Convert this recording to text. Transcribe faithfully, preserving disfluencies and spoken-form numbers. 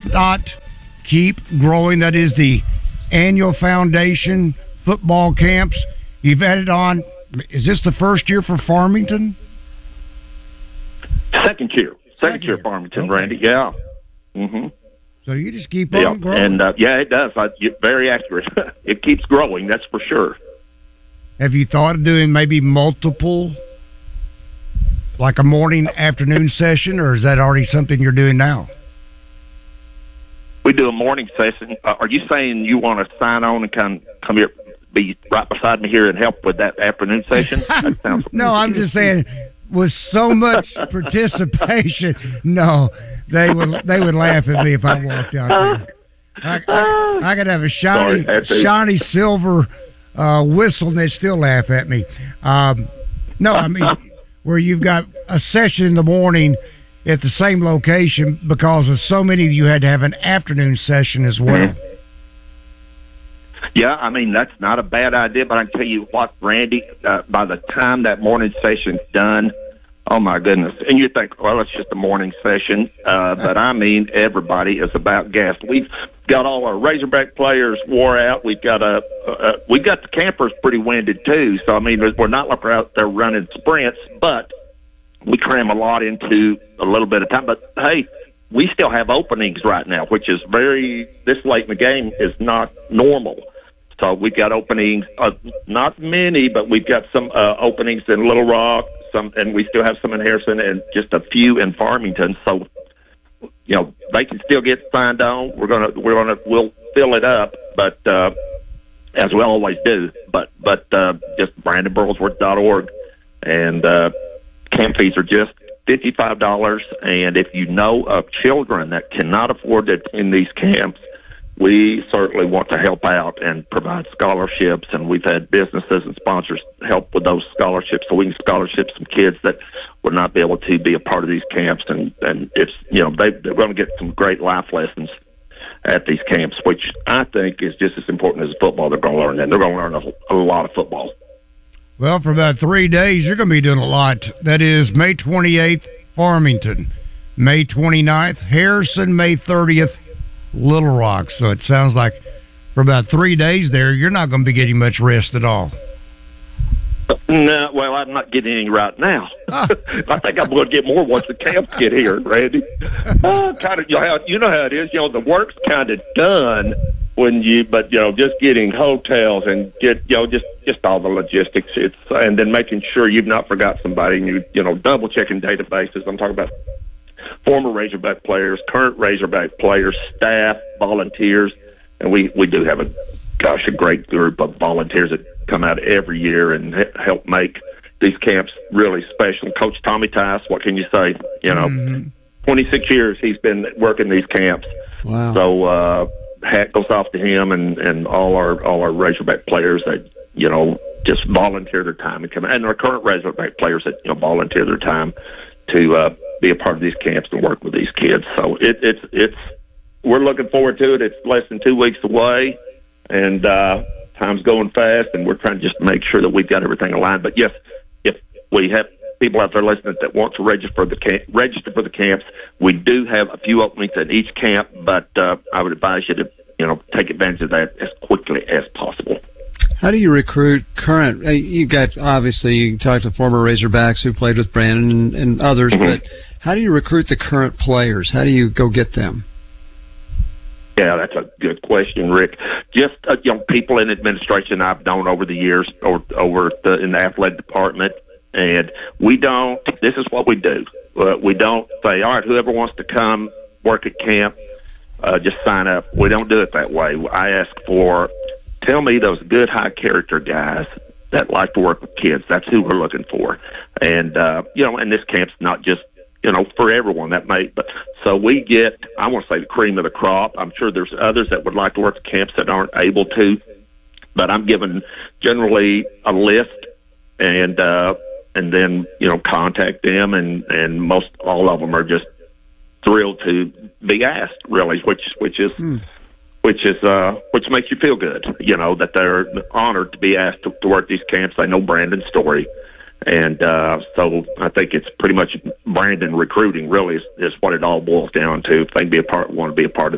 not keep growing? That is the annual foundation football camps. You've added on. Is this the first year for Farmington? Second year. Second, Second year, year Farmington, okay. Randy. Yeah. Mm-hmm. So you just keep on yeah. growing. And uh, yeah, it does. I, you're very accurate. It keeps growing. That's for sure. Have you thought of doing maybe multiple, like a morning, afternoon session, or is that already something you're doing now? We do a morning session. Uh, are you saying you want to sign on and come come here, be right beside me here and help with that afternoon session? That sounds no, I'm just saying, with so much participation, no, they would they would laugh at me if I walked out there. I, I, I could have a shiny Sorry, shiny silver uh, whistle and they'd still laugh at me. Um, no, I mean where you've got a session in the morning at the same location because of so many of you had to have an afternoon session as well. Mm-hmm. Yeah, I mean, that's not a bad idea, but I can tell you what, Randy, uh, by the time that morning session's done, oh my goodness, and you think, well, it's just a morning session, uh, but I mean, everybody is about gassed. We've got all our Razorback players wore out. We've got a, uh, we got the campers pretty winded too, so I mean, we're not like we're out there running sprints, but we cram a lot into a little bit of time. But hey, we still have openings right now, which is very, this late in the game is not normal. So we've got openings, uh, not many, but we've got some uh, openings in Little Rock, some, and we still have some in Harrison, and just a few in Farmington. So, you know, they can still get signed on. We're gonna, we're gonna, we'll fill it up, but uh, as we always do. But, but uh, just Brandon Burlsworth dot org, and uh, camp fees are just fifty-five dollars. And if you know of children that cannot afford to attend these camps, we certainly want to help out and provide scholarships, and we've had businesses and sponsors help with those scholarships so we can scholarship some kids that would not be able to be a part of these camps. And, and it's, you know, they, they're going to get some great life lessons at these camps, which I think is just as important as football. They're going to learn, and they're going to learn a, a lot of football. Well, for about three days, you're going to be doing a lot. That is May twenty-eighth, Farmington, May twenty-ninth, Harrison, May thirtieth, Little Rock. So it sounds like for about three days there, you're not going to be getting much rest at all. No, well, I'm not getting any right now. I think I'm going to get more once the camps get here, Randy. Uh, kind of, you know, how, you know how it is. You know, the work's kind of done when you, but you know, just getting hotels and get, you know, just just all the logistics. It's and then making sure you've not forgot somebody, and you, you know, double checking databases. I'm talking about former Razorback players, current Razorback players, staff, volunteers, and we, we do have a, gosh, a great group of volunteers that come out every year and help make these camps really special. Coach Tommy Tice, what can you say? You know, mm-hmm. twenty-six years he's been working these camps. Wow. So uh, hat goes off to him and, and all our all our Razorback players that, you know, just volunteer their time and come, and our current Razorback players that, you know, volunteer their time to uh, be a part of these camps and work with these kids. So it, it's it's we're looking forward to it. It's less than two weeks away, and uh, time's going fast, and we're trying to just make sure that we've got everything aligned. But yes, if we have people out there listening that want to register for the camp, register for the camps, we do have a few openings at each camp, but uh, I would advise you to, you know, take advantage of that as quickly as possible. How do you recruit current? You got, obviously, you talked to former Razorbacks who played with Brandon and, and others, mm-hmm. but how do you recruit the current players? How do you go get them? Yeah, that's a good question, Rick. Just uh, you know, people in administration I've known over the years, or over the, in the athletic department, and we don't. This is what we do. Uh, we don't say, all right, whoever wants to come work at camp, uh, just sign up. We don't do it that way. I ask for, tell me those good, high character guys that like to work with kids. That's who we're looking for. And uh, you know, and this camp's not just, you know, for everyone that may, but so we get, I want to say, the cream of the crop. I'm sure there's others that would like to work at camps that aren't able to, but I'm given generally a list, and uh, and then, you know, contact them, and, and most all of them are just thrilled to be asked, really, which which is hmm. which is uh, which makes you feel good, you know, that they're honored to be asked to, to work these camps. They know Brandon's story. And uh, so I think it's pretty much Brandon recruiting, really, is, is what it all boils down to. If they can be a part, want to be a part of